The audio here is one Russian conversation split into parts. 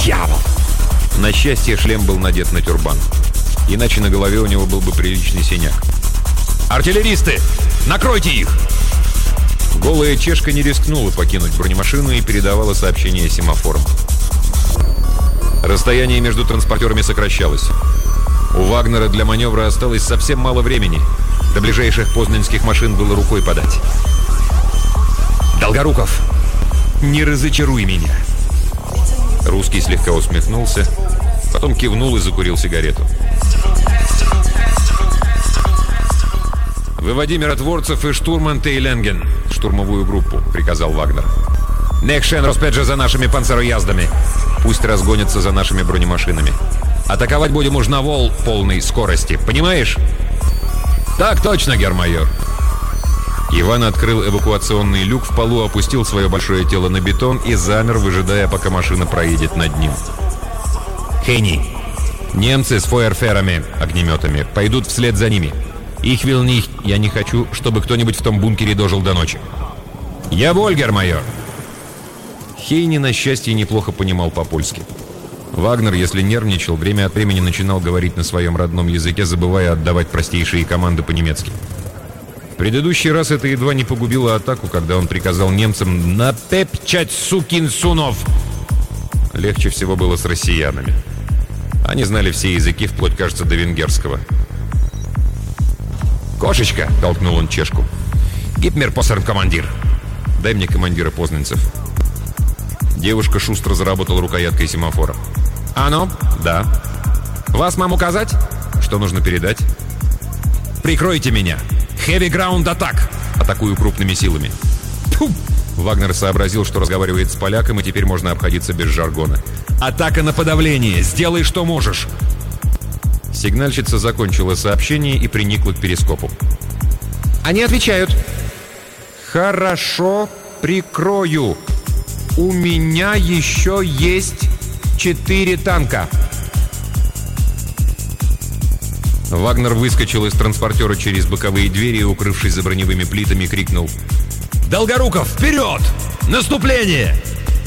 Дьявол! На счастье, шлем был надет на тюрбан. Иначе на голове у него был бы приличный синяк. «Артиллеристы! Накройте их!» Голая чешка не рискнула покинуть бронемашину и передавала сообщение семафором. Расстояние между транспортерами сокращалось. У Вагнера для маневра осталось совсем мало времени. До ближайших познанских машин было рукой подать. «Долгоруков, не разочаруй меня!» Русский слегка усмехнулся, потом кивнул и закурил сигарету. «Выводи миротворцев и штурман Тейленген, штурмовую группу», — приказал Вагнер. «Некшен распеджа за нашими панцерояздами. Пусть разгонятся за нашими бронемашинами. Атаковать будем уж на вол полной скорости, понимаешь?» «Так точно, гермайор». Иван открыл эвакуационный люк в полу, опустил свое большое тело на бетон и замер, выжидая, пока машина проедет над ним. «Хейни, немцы с фойерферами, огнеметами, пойдут вслед за ними. Их вил них, я не хочу, чтобы кто-нибудь в том бункере дожил до ночи». «Я вольгер, майор». Хейни, на счастье, неплохо понимал по-польски. Вагнер, если нервничал, время от времени начинал говорить на своем родном языке, забывая отдавать простейшие команды по-немецки. В предыдущий раз это едва не погубило атаку, когда он приказал немцам «напепчать сукин сунов». Легче всего было с россиянами. Они знали все языки, вплоть, кажется, до венгерского. «Кошечка!» — толкнул он чешку. «Гипмер посерн командир!» «Дай мне командира познанцев». Девушка шустро заработала рукояткой семафора. «А ну?» «Да». «Вас мам указать?» «Что нужно передать?» «Прикройте меня! Heavy ground attack!» «Атакую крупными силами». «Тьфу!» Вагнер сообразил, что разговаривает с поляком, и теперь можно обходиться без жаргона. «Атака на подавление! Сделай, что можешь!» Сигнальщица закончила сообщение и приникла к перископу. «Они отвечают». «Хорошо, прикрою. У меня еще есть 4 танка». Вагнер выскочил из транспортера через боковые двери и, укрывшись за броневыми плитами, крикнул: «Долгоруков, вперед! Наступление!»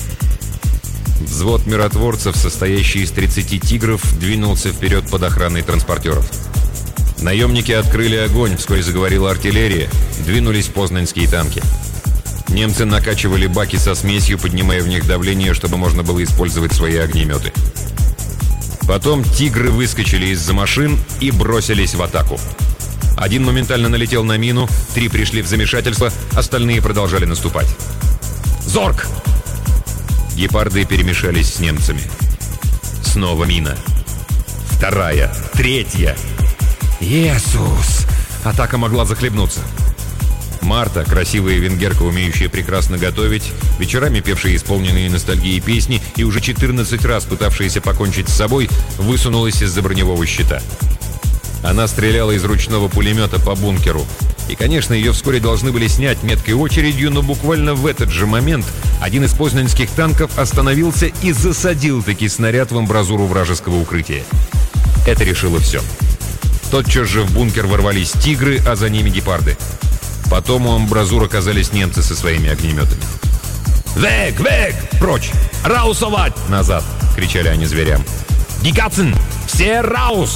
Взвод миротворцев, состоящий из 30 «Тигров», двинулся вперед под охраной транспортеров. Наемники открыли огонь, вскоре заговорила артиллерия, двинулись познанские танки. Немцы накачивали баки со смесью, поднимая в них давление, чтобы можно было использовать свои огнеметы. Потом «Тигры» выскочили из-за машин и бросились в атаку. Один моментально налетел на мину, 3 пришли в замешательство, остальные продолжали наступать. «Зорг!» Гепарды перемешались с немцами. Снова мина. 2-я, 3-я. «Иисус!» Атака могла захлебнуться. Марта, красивая венгерка, умеющая прекрасно готовить, вечерами певшая исполненные ностальгии песни и уже 14 раз пытавшаяся покончить с собой, высунулась из-за броневого щита. Она стреляла из ручного пулемета по бункеру. И, конечно, ее вскоре должны были снять меткой очередью, но буквально в этот же момент один из познанских танков остановился и засадил-таки снаряд в амбразуру вражеского укрытия. Это решило все. Тотчас же в бункер ворвались «Тигры», а за ними «Гепарды». Потом у амбразур оказались немцы со своими огнеметами. «Век! Век! Прочь! Раусовать! Назад!» — кричали они зверям. «Дикацин! Все раус!»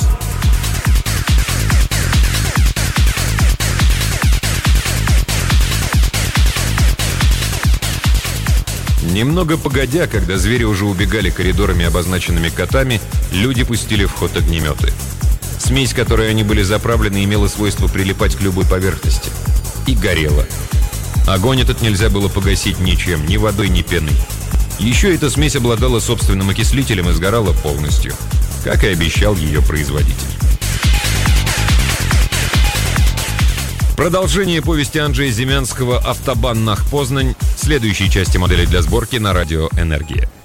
Немного погодя, когда звери уже убегали коридорами, обозначенными котами, люди пустили в ход огнеметы. Смесь, которой они были заправлены, имела свойство прилипать к любой поверхности. И горела. Огонь этот нельзя было погасить ничем, ни водой, ни пеной. Еще эта смесь обладала собственным окислителем и сгорала полностью, как и обещал ее производитель. Продолжение повести Анджея Зимянского «Автобан Нах Познань» в следующей части модели для сборки на радио «Энергия».